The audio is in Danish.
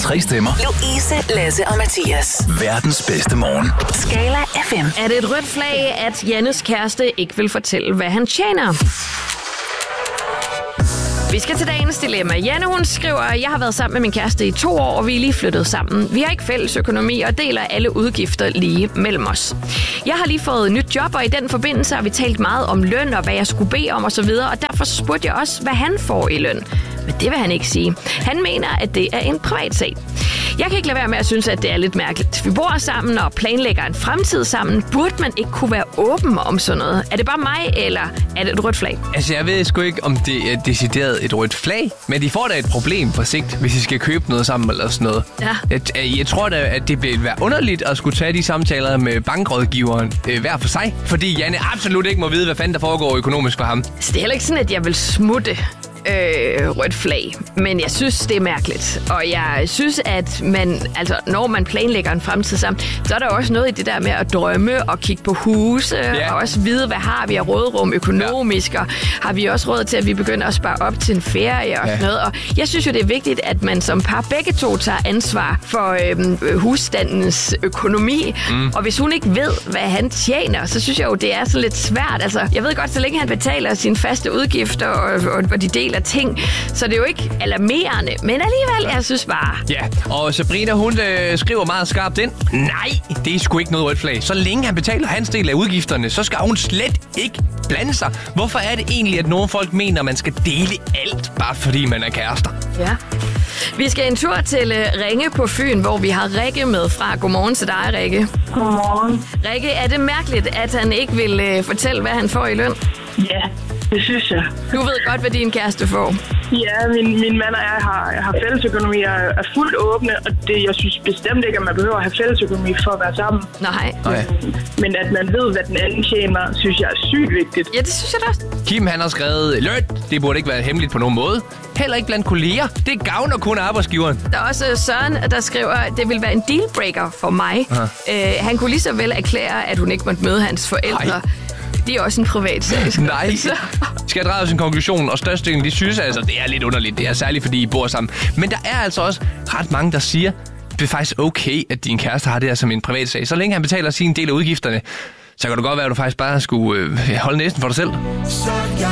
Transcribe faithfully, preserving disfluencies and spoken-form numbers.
Tre stemmer. Louise, Lasse og Mathias. Verdens bedste morgen. Skala F M. Er det et rødt flag, at Jannes kæreste ikke vil fortælle, hvad han tjener? Vi skal til dagens dilemma. Janne, hun skriver, jeg har været sammen med min kæreste i to år, og vi er lige flyttet sammen. Vi har ikke fælles økonomi og deler alle udgifter lige mellem os. Jeg har lige fået et nyt job, og i den forbindelse har vi talt meget om løn og hvad jeg skulle bede om osv., og derfor spurgte jeg også, hvad han får i løn. Men det vil han ikke sige. Han mener, at det er en privat sag. Jeg kan ikke lade være med at synes, at det er lidt mærkeligt. Vi bor sammen og planlægger en fremtid sammen. Burde man ikke kunne være åben om sådan noget? Er det bare mig, eller er det et rødt flag? Altså, jeg ved sgu ikke, om det er decideret et rødt flag, men de får da et problem på sigt, hvis de skal købe noget sammen eller sådan noget. Ja. Jeg, jeg tror da, at det bliver være underligt at skulle tage de samtaler med bankrådgiveren øh, hver for sig, fordi Janne absolut ikke må vide, hvad fanden der foregår økonomisk for ham. Så det er heller ikke sådan, at jeg vil smutte øh, rødt flag, men jeg synes, det er mærkeligt. Og jeg synes, at man, altså, når man planlægger en fremtid sammen, så er der også noget i det der med at drømme og kigge på huse, Ja. og også vide, hvad har vi af råderum økonomisk, ja. Og har vi også råd til, at vi begynder at spare op til en ferie og Ja. sådan noget. Og jeg synes jo, det er vigtigt, at man som par begge to tager ansvar for øh, husstandens økonomi. Mm. Og hvis hun ikke ved, hvad han tjener, så synes jeg jo, det er så lidt svært. Altså, jeg ved godt, så længe han betaler sine faste udgifter, og, og, og de deler ting, så det er jo ikke alarmerende. Men alligevel, jeg synes bare... Ja, og Sabrina, hun øh, skriver meget skarpt ind. Nej, det er sgu ikke noget rødt flag. Så længe han betaler hans del af udgifterne, så skal hun slet ikke blande sig. Hvorfor er det egentlig, at nogle folk mener, at man skal dele alt, bare fordi man er kærester? Ja. Vi skal en tur til uh, Ringe på Fyn, hvor vi har Rikke med fra. Godmorgen til dig, Rikke. Godmorgen. Rikke, er det mærkeligt, at han ikke vil uh, fortælle, hvad han får i løn? Ja, det synes jeg. Du ved godt, hvad din kæreste får. Ja, min, min mand og jeg har, jeg har fællesøkonomi og er fuldt åbne, og det, jeg synes bestemt ikke, at man behøver at have fællesøkonomi for at være sammen. Nej. Nej. Men at man ved, hvad den anden tjener, synes jeg er sygt vigtigt. Ja, det synes jeg da også. Kim, han har skrevet løn. Det burde ikke være hemmeligt på nogen måde. Heller ikke blandt kolleger. Det gavner kun arbejdsgiveren. Der er også Søren, der skriver, at det vil være en dealbreaker for mig. Uh, han kunne lige så vel erklære, at hun ikke måtte møde hans forældre. Ej. Det er også en privat sag. Nej. Skal jeg drage sin konklusion, og størstedelen, de synes altså, det er lidt underligt. Det er særligt, fordi I bor sammen. Men der er altså også ret mange, der siger, det er faktisk okay, at din kæreste har det her som en privat sag. Så længe han betaler sin del af udgifterne, så kan det godt være, at du faktisk bare skulle øh, holde næsten for dig selv.